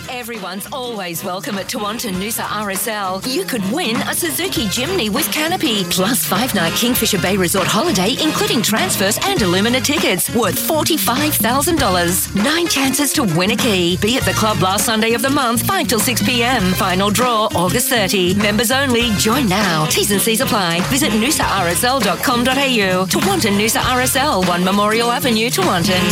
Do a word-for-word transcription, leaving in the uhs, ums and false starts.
Everyone's always welcome at Toronto Noosa R S L. You could win a Suzuki Jimny with canopy, plus five-night Kingfisher Bay Resort holiday, including transfers and Illumina tickets, worth forty-five thousand dollars. Nine chances to win a key. Be at the club last Sunday of the month, five till six p.m. Final draw, August thirtieth. Members only. Join now. T's and C's apply. Visit noosa r s l dot com dot a u. Toronto Noosa R S L, one Memorial Avenue, Toronto.